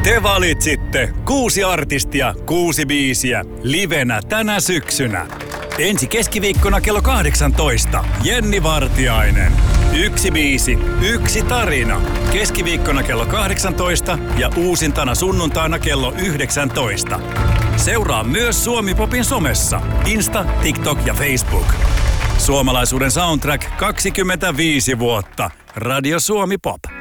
Te valitsitte 6 artistia, 6 biisiä, livenä tänä syksynä. Ensi keskiviikkona kello 18. Jenni Vartiainen. 1 biisi, 1 tarina. Keskiviikkona kello 18 ja uusintana sunnuntaina kello 19. Seuraa myös Suomi-popin somessa. Insta, TikTok ja Facebook. Suomalaisuuden soundtrack 25 vuotta. Radio Suomi Pop.